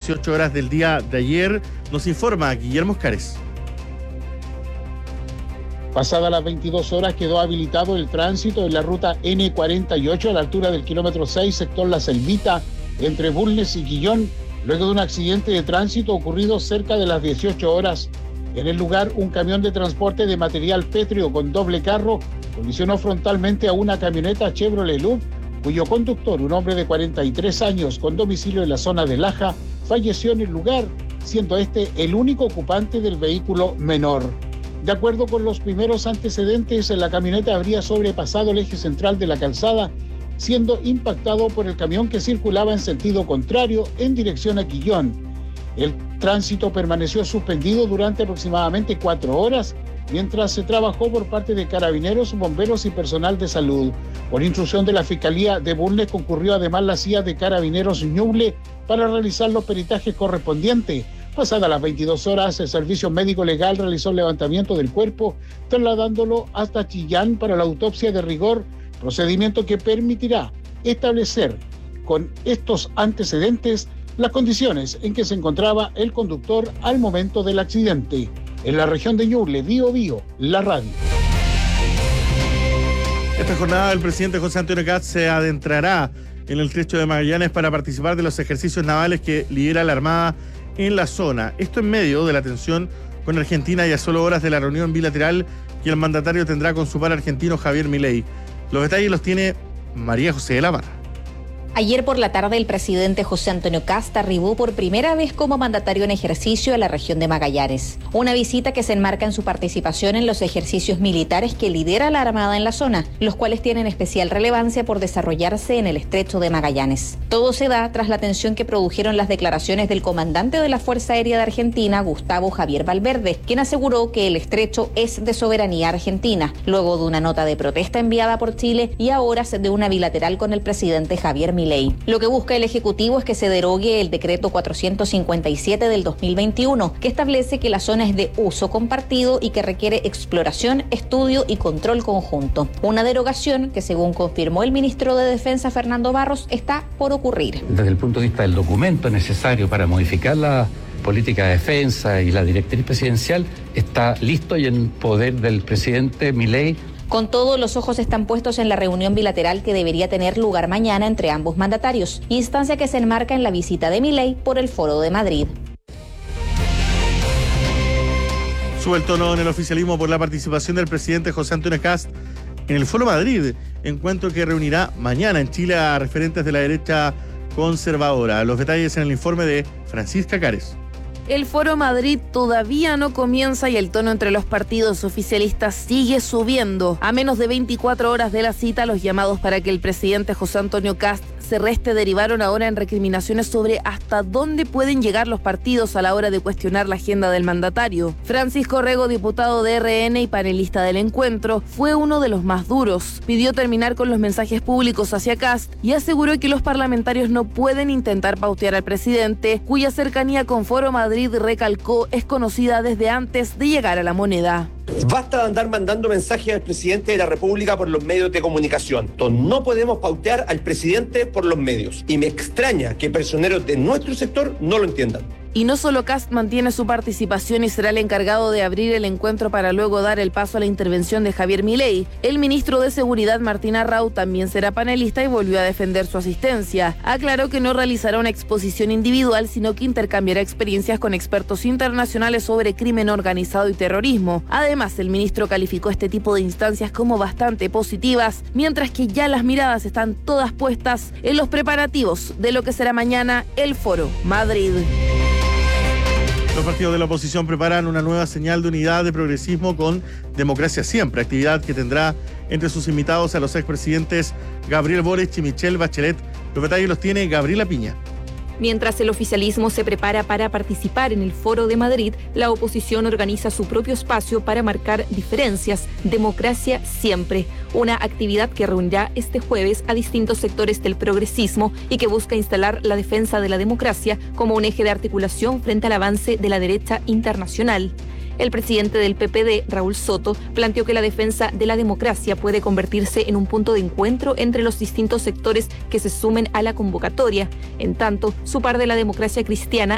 18 horas del día de ayer. Nos informa Guillermo Oscares. Pasadas las 22 horas quedó habilitado el tránsito en la ruta N48 a la altura del kilómetro 6, sector La Selvita, entre Bulnes y Quillón, luego de un accidente de tránsito ocurrido cerca de las 18 horas. En el lugar, un camión de transporte de material pétreo con doble carro colisionó frontalmente a una camioneta Chevrolet Loop, cuyo conductor, un hombre de 43 años con domicilio en la zona de Laja, falleció en el lugar, siendo este el único ocupante del vehículo menor. De acuerdo con los primeros antecedentes, la camioneta habría sobrepasado el eje central de la calzada, siendo impactado por el camión que circulaba en sentido contrario en dirección a Quillón. El tránsito permaneció suspendido durante aproximadamente 4 horas, mientras se trabajó por parte de carabineros, bomberos y personal de salud. Por instrucción de la Fiscalía de Bulnes concurrió además la CIA de Carabineros Ñuble para realizar los peritajes correspondientes. Pasadas las 22 horas, el Servicio Médico Legal realizó el levantamiento del cuerpo, trasladándolo hasta Chillán para la autopsia de rigor, procedimiento que permitirá establecer con estos antecedentes las condiciones en que se encontraba el conductor al momento del accidente. En la región de Ñuble, Biobío, la radio. Esta jornada el presidente José Antonio Kast se adentrará en el estrecho de Magallanes para participar de los ejercicios navales que lidera la Armada en la zona. Esto en medio de la tensión con Argentina y a solo horas de la reunión bilateral que el mandatario tendrá con su par argentino Javier Milei. Los detalles los tiene María José de la Barra. Ayer por la tarde el presidente José Antonio Kast arribó por primera vez como mandatario en ejercicio a la región de Magallanes. Una visita que se enmarca en su participación en los ejercicios militares que lidera la Armada en la zona, los cuales tienen especial relevancia por desarrollarse en el estrecho de Magallanes. Todo se da tras la tensión que produjeron las declaraciones del comandante de la Fuerza Aérea de Argentina, Gustavo Javier Valverde, quien aseguró que el estrecho es de soberanía argentina, luego de una nota de protesta enviada por Chile y a horas de una bilateral con el presidente Javier Milei. Lo que busca el Ejecutivo es que se derogue el decreto 457 del 2021, que establece que la zona es de uso compartido y que requiere exploración, estudio y control conjunto. Una derogación que, según confirmó el ministro de Defensa Fernando Barros, está por ocurrir. Desde el punto de vista del documento necesario para modificar la política de defensa y la directriz presidencial, está listo y en poder del presidente Milei. Con todo, los ojos están puestos en la reunión bilateral que debería tener lugar mañana entre ambos mandatarios, instancia que se enmarca en la visita de Milei por el Foro de Madrid. Sube el tono en el oficialismo por la participación del presidente José Antonio Kast en el Foro Madrid, encuentro que reunirá mañana en Chile a referentes de la derecha conservadora. Los detalles en el informe de Francisca Cares. El Foro Madrid todavía no comienza y el tono entre los partidos oficialistas sigue subiendo. A menos de 24 horas de la cita, los llamados para que el presidente José Antonio Kast se reste derivaron ahora en recriminaciones sobre hasta dónde pueden llegar los partidos a la hora de cuestionar la agenda del mandatario. Francisco Rego, diputado de RN y panelista del encuentro, fue uno de los más duros. Pidió terminar con los mensajes públicos hacia Kast y aseguró que los parlamentarios no pueden intentar pautear al presidente, cuya cercanía con Foro Madrid, recalcó, es conocida desde antes de llegar a la moneda. Basta de andar mandando mensajes al presidente de la República por los medios de comunicación. Entonces, no podemos pautear al presidente por los medios. Y me extraña que personeros de nuestro sector no lo entiendan. Y no solo Kast mantiene su participación y será el encargado de abrir el encuentro para luego dar el paso a la intervención de Javier Milei. El ministro de Seguridad, Martín Arrau, también será panelista y volvió a defender su asistencia. Aclaró que no realizará una exposición individual, sino que intercambiará experiencias con expertos internacionales sobre crimen organizado y terrorismo. Además, el ministro calificó este tipo de instancias como bastante positivas, mientras que ya las miradas están todas puestas en los preparativos de lo que será mañana el Foro Madrid. Los partidos de la oposición preparan una nueva señal de unidad de progresismo con Democracia Siempre, actividad que tendrá entre sus invitados a los expresidentes Gabriel Boric y Michelle Bachelet. Los detalles los tiene Gabriela Piña. Mientras el oficialismo se prepara para participar en el Foro de Madrid, la oposición organiza su propio espacio para marcar diferencias. Democracia Siempre, una actividad que reunirá este jueves a distintos sectores del progresismo y que busca instalar la defensa de la democracia como un eje de articulación frente al avance de la derecha internacional. El presidente del PPD, Raúl Soto, planteó que la defensa de la democracia puede convertirse en un punto de encuentro entre los distintos sectores que se sumen a la convocatoria. En tanto, su par de la Democracia Cristiana